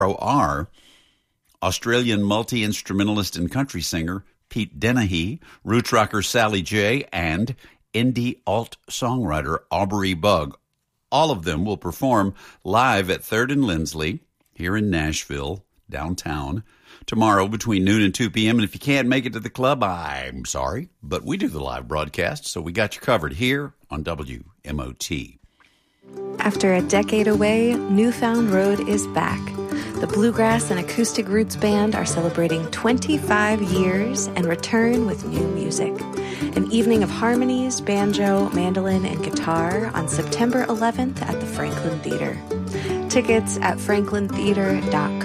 are Australian multi-instrumentalist and country singer Pete Dennehy, roots rocker Sally J., and indie alt songwriter Aubrey Bug. All of them will perform live at 3rd and Lindsley here in Nashville, downtown, tomorrow between noon and 2 p.m. And if you can't make it to the club, I'm sorry, but we do the live broadcast, so we got you covered here on WMOT. After a decade away, Newfound Road is back. The Bluegrass and Acoustic Roots Band are celebrating 25 years and return with new music. An evening of harmonies, banjo, mandolin, and guitar on September 11th at the Franklin Theater. Tickets at franklintheater.com.